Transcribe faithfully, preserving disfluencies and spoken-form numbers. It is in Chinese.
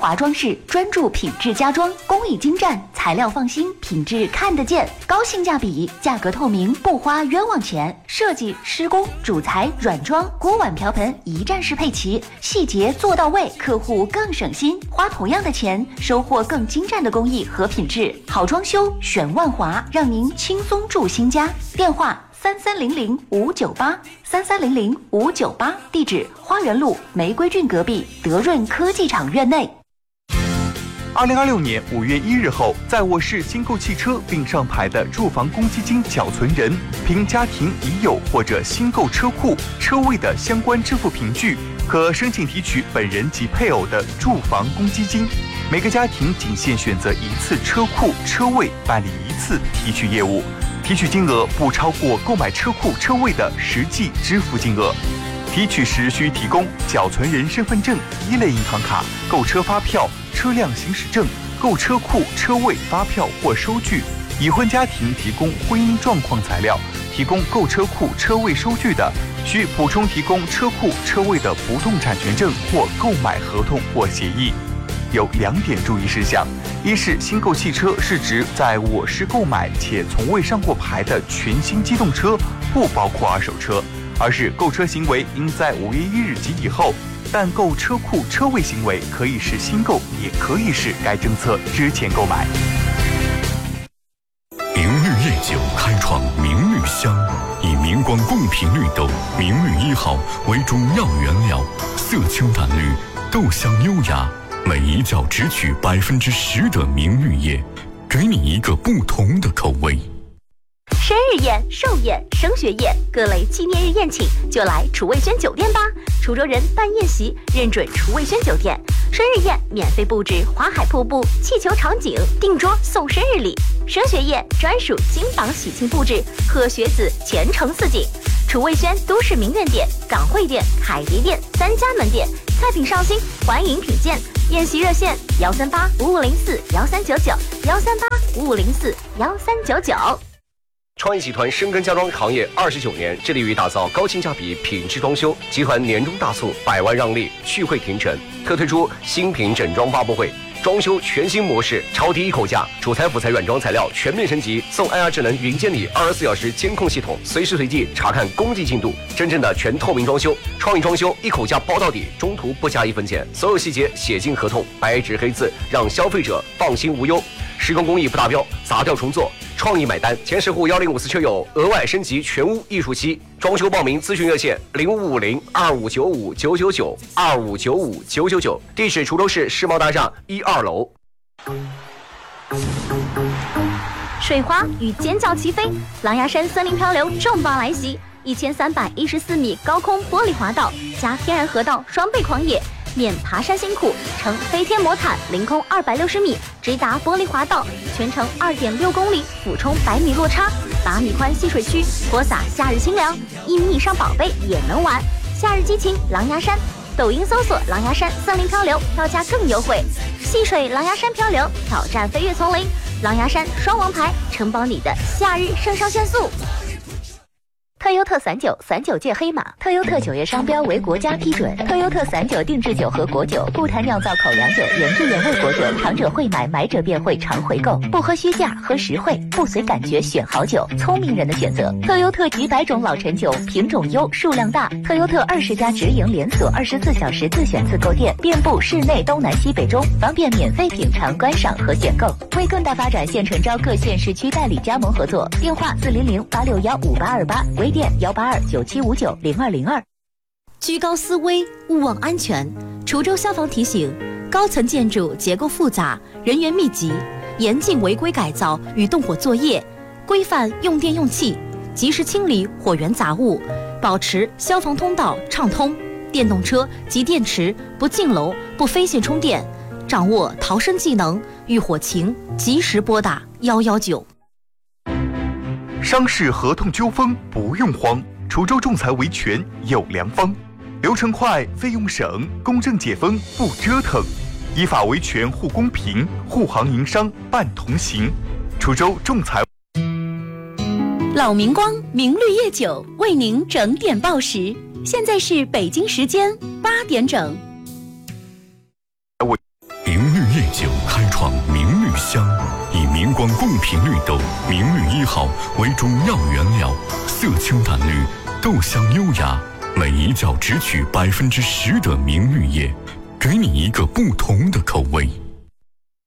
华装饰专注品质家装，工艺精湛，材料放心，品质看得见，高性价比，价格透明，不花冤枉钱。设计、施工、主材、软装、锅碗瓢盆一站式配齐，细节做到位，客户更省心，花同样的钱，收获更精湛的工艺和品质。好装修选万华，让您轻松住新家。电话三三零零五九八三三零零五九八，地址花园路玫瑰郡隔壁德润科技厂院内。 二零二六年五月一日后，在我市新购汽车并上牌的住房公积金缴存人，凭家庭已有或者新购车库车位的相关支付凭据，可申请提取本人及配偶的住房公积金。每个家庭仅限选择一次车库车位办理一次提取业务，提取金额不超过购买车库车位的实际支付金额。提取时需提供缴存人身份证、一类银行卡、购车发票、车辆行驶证、购车库车位发票或收据。已婚家庭提供婚姻状况材料，提供购车库车位收据的，需补充提供车库车位的不动产权证或购买合同或协议。有两点注意事项：一是新购汽车是指在我市购买且从未上过牌的全新机动车，不包括二手车；二是购车行为应在五月一日及以后，但购车库车位行为可以是新购，也可以是该政策之前购买。 明绿夜酒开创明绿香，以明光贡品绿豆明绿一号为中药原料，色清淡绿，豆香优雅，每一窖只取百分之十的明绿叶，给你一个不同的口味。 生日宴、寿宴、升学宴，各类纪念日宴请就来楚味轩酒店吧。滁州人办宴席认准楚味轩酒店，生日宴免费布置华海瀑布、气球场景，订桌送生日礼；升学宴专属金榜喜庆布置，贺学子前程似锦。楚味轩都市名苑店、港汇店、凯迪店三家门店，菜品上新，欢迎品鉴。宴席热线：幺三八五五零四幺三九九，幺三八五五零四幺三九九。 创意集团深耕家装行业二十九年，致力于打造高性价比品质装修。集团年终大促，百万让利，趣惠停城，特推出新品整装发布会，装修全新模式，超低一口价，主材辅材软装材料全面升级，送 I R 智能云监理二十四小时监控系统，随时随地查看工地进度，真正的全透明装修。创意装修一口价包到底，中途不加一分钱，所有细节写进合同，白纸黑字，让消费者放心无忧。施工工艺不达标，砸掉重做，创意买单。前十户幺零五四车友额外升级全屋艺术漆装修报名咨询热线零五五零二五九五九九九二五九五九九九，地址滁州市世贸大厦一二楼。 水花与尖叫齐飞，狼牙山森林漂流重磅来袭，一千三百一十四米高空玻璃滑道加天然河道双倍狂野。免爬山辛苦，乘飞天魔毯凌空二百六十米，直达玻璃滑道，全程二点六公里，俯冲百米落差，八米宽戏水区，泼洒夏日清凉，一米以上宝贝也能玩。夏日激情狼牙山，抖音搜索狼牙山森林漂流，票价更优惠。戏水狼牙山漂流，挑战飞跃丛林，狼牙山双王牌，承包你的夏日肾上腺素。特优特散酒，散酒界黑马。特优特酒业商标为国家批准。特优特散酒定制酒和果酒，不谈酿造口粮酒、原汁原味果酒，尝者会买，买者便会常回购。不喝虚价，喝实惠，不随感觉选好酒，聪明人的选择。特优特几百种老陈酒，品种优，数量大。特优特二十家直营连锁，二十四小时自选自购店，遍布市内东南西北中，方便免费品尝、观赏和选购。为更大发展，现诚招各县市区代理加盟合作。电话四零零八六幺五八二八，微店幺八二九七五九零二零二。 居高思危，勿忘安全。滁州消防提醒：高层建筑结构复杂，人员密集，严禁违规改造与动火作业，规范用电用气，及时清理火源杂物，保持消防通道畅通。电动车及电池不进楼、不飞线充电，掌握逃生技能，遇火情及时拨打一一九。 商事合同纠纷不用慌，滁州仲裁维权有良方，流程快，费用省，公正解纷不折腾，依法维权护公平，护行营商办同行。滁州仲裁。 老明光明绿夜酒为您整点报时，现在是北京时间八点整。 明绿夜酒开创明绿香，以明光贡品绿豆明绿一号为中药原料，色清淡绿，豆香优雅，每一角只取百分之十的明绿叶，给你一个不同的口味。